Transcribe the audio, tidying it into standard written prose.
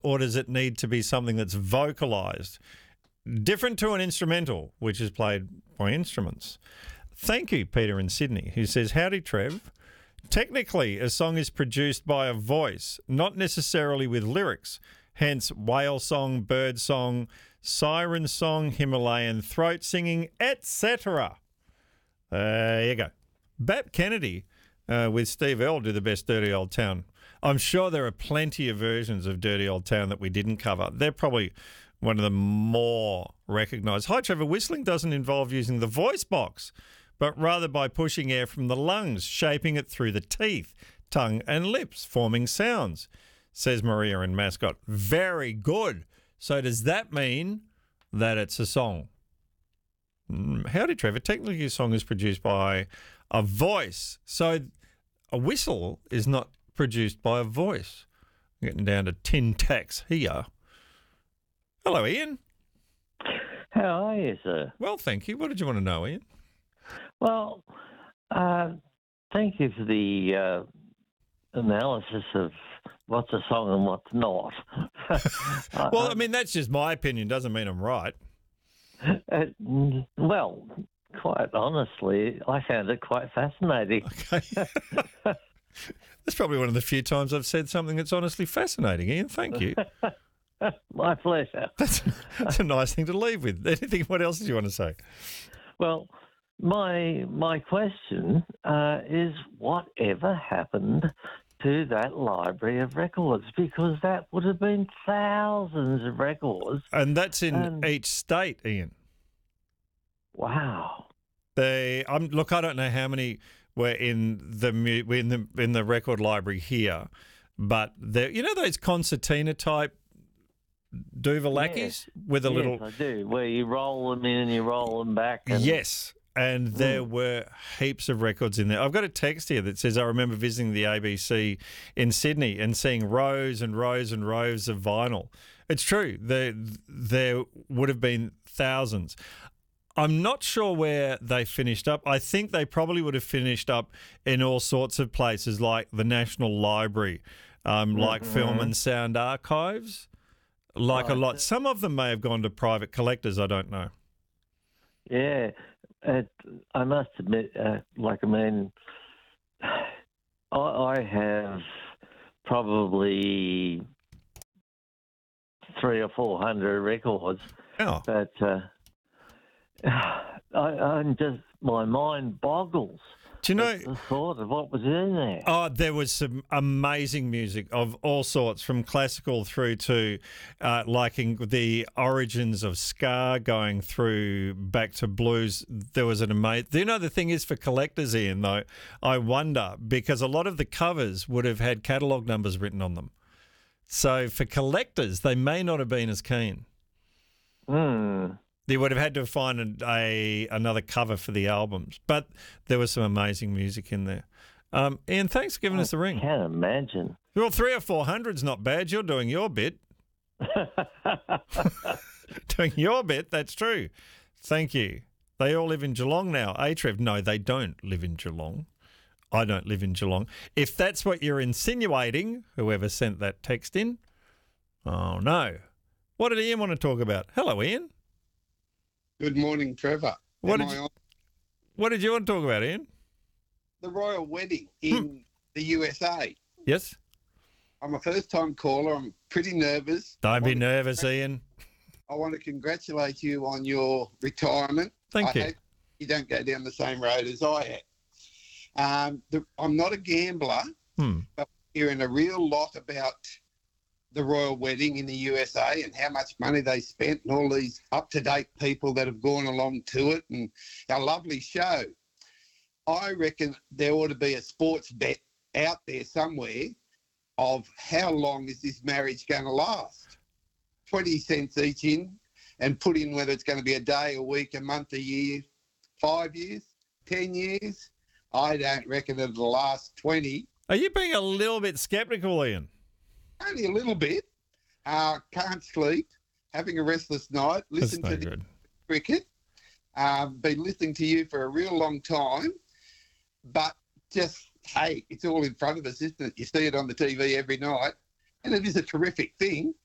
or does it need to be something that's vocalised? Different to an instrumental, which is played by instruments. Thank you, Peter in Sydney, who says, howdy, Trev. Technically, a song is produced by a voice, not necessarily with lyrics. Hence, whale song, bird song, siren song, Himalayan throat singing, etc. There you go. Bap Kennedy with Steve Earle do the best Dirty Old Town. I'm sure there are plenty of versions of Dirty Old Town that we didn't cover. They're probably one of the more recognised. Hi, Trevor. Whistling doesn't involve using the voice box, but rather by pushing air from the lungs, shaping it through the teeth, tongue and lips, forming sounds, says Maria in Mascot. Very good. So does that mean that it's a song? Howdy, Trevor. Technically, a song is produced by a voice. So a whistle is not produced by a voice. Getting down to tin tacks here. Hello, Ian. How are you, sir? Well, thank you. What did you want to know, Ian? Well, thank you for the analysis of what's a song and what's not. Well, I mean, that's just my opinion. Doesn't mean I'm right. Well, quite honestly, I found it quite fascinating. Okay. That's probably one of the few times I've said something that's honestly fascinating, Ian. Thank you. My pleasure. That's a nice thing to leave with. Anything? What else did you want to say? Well, my question is, whatever happened to that library of records? Because that would have been thousands of records. And that's in each state, Ian. Wow. Look, I don't know how many were in the record library here, but you know those concertina type Duvalakis with a little. Yes, I do. Where you roll them in and you roll them back. Yes. And there were heaps of records in there. I've got a text here that says, I remember visiting the ABC in Sydney and seeing rows and rows and rows of vinyl. It's true. There would have been thousands. I'm not sure where they finished up. I think they probably would have finished up in all sorts of places like the National Library, like Film and Sound Archives, like a lot. Some of them may have gone to private collectors. I don't know. Yeah. I must admit, I have probably 300 or 400 records. Oh. But my mind boggles. Do you know the thought of what was in there? Oh, there was some amazing music of all sorts, from classical through to liking the origins of ska, going through back to blues. There was an amazing. You know, the thing is for collectors, Ian, though, I wonder, because a lot of the covers would have had catalogue numbers written on them. So for collectors, they may not have been as keen. You would have had to find another cover for the albums. But there was some amazing music in there. Ian, thanks for giving us the ring. I can't imagine. Well, 300 or 400's not bad. You're doing your bit. Doing your bit, that's true. Thank you. They all live in Geelong now. Trev, no, they don't live in Geelong. I don't live in Geelong. If that's what you're insinuating, whoever sent that text in, oh, no. What did Ian want to talk about? Hello, Ian. Good morning, Trevor. What did you want to talk about, Ian? The royal wedding in the USA. Yes. I'm a first-time caller. I'm pretty nervous. Don't be nervous, Ian. I want to congratulate you on your retirement. Thank you. I hope you don't go down the same road as I have. I'm not a gambler, but hearing a real lot about the royal wedding in the USA and how much money they spent and all these up-to-date people that have gone along to it and our lovely show. I reckon there ought to be a sports bet out there somewhere of how long is this marriage going to last. 20 cents each in, and put in whether it's going to be a day, a week, a month, a year, 5 years, 10 years. I don't reckon it'll last 20. Are you being a little bit sceptical, Ian? Only a little bit. Can't sleep, having a restless night, listen to the cricket. Been listening to you for a real long time, but just, hey, it's all in front of us, isn't it? You see it on the TV every night, and it is a terrific thing.